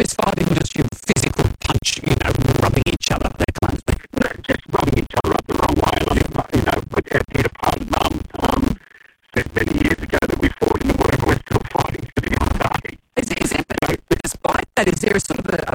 serious fighting or just your physical punch, rubbing each other, that kind of thing? No, just rubbing each other up the wrong way. But Peter Pan said many years ago that we fought in the world, we're still fighting, sitting on a party. Despite that, is there a sort of